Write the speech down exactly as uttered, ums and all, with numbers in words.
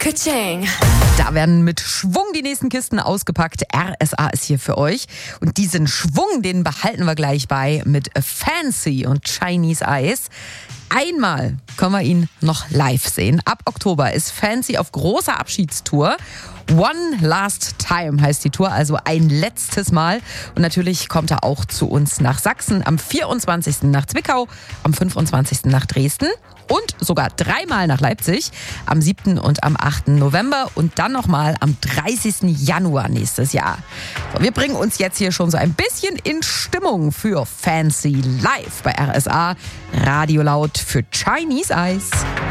Ka-ching. Da werden mit Schwung die nächsten Kisten ausgepackt. R S A ist hier für euch. Und diesen Schwung, den behalten wir gleich bei mit Fancy und Chinese Eyes. Einmal können wir ihn noch live sehen. Ab Oktober ist Fancy auf großer Abschiedstour. One Last Time heißt die Tour, also ein letztes Mal. Und natürlich kommt er auch zu uns nach Sachsen. Am vierundzwanzigsten nach Zwickau, am fünfundzwanzigsten nach Dresden und sogar dreimal nach Leipzig. Am siebten und am achten November und dann nochmal am dreißigsten Januar nächstes Jahr. So, wir bringen uns jetzt hier schon so ein bisschen in Stimmung für Fancy live bei R S A. Radio laut für Chinese Eyes.